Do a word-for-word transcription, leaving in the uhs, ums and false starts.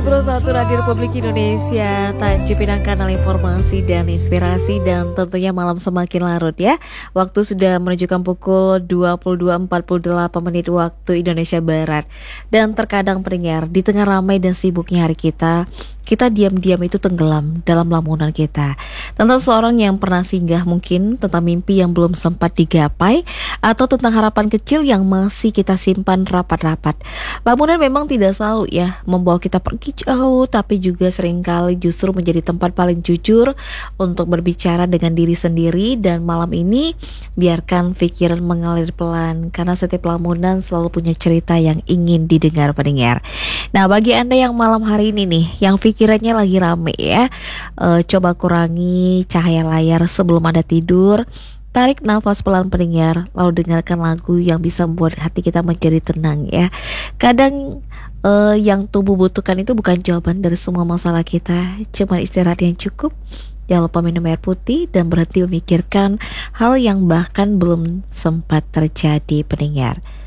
Pro satu Radio Republik Indonesia, Tanjung Pinang, kanal informasi dan inspirasi. Dan tentunya malam semakin larut ya. Waktu sudah menunjukkan pukul dua puluh dua empat puluh delapan menit waktu Indonesia Barat. Dan terkadang pendengar, di tengah ramai dan sibuknya hari kita, kita diam-diam itu tenggelam dalam lamunan kita tentang seorang yang pernah singgah, mungkin tentang mimpi yang belum sempat digapai, atau tentang harapan kecil yang masih kita simpan rapat-rapat. Lamunan memang tidak selalu ya membawa kita pergi jauh, tapi juga seringkali justru menjadi tempat paling jujur untuk berbicara dengan diri sendiri. Dan malam ini biarkan pikiran mengalir pelan, karena setiap lamunan selalu punya cerita yang ingin didengar pendengar. Nah, bagi Anda yang malam hari ini nih, yang pikirannya lagi rame ya, e, coba kurangi cahaya layar sebelum Anda tidur. Tarik nafas pelan pendengar, lalu dengarkan lagu yang bisa membuat hati kita menjadi tenang ya. Kadang uh, yang tubuh butuhkan itu bukan jawaban dari semua masalah kita, cuma istirahat yang cukup. Jangan lupa minum air putih dan berhenti memikirkan hal yang bahkan belum sempat terjadi pendengar.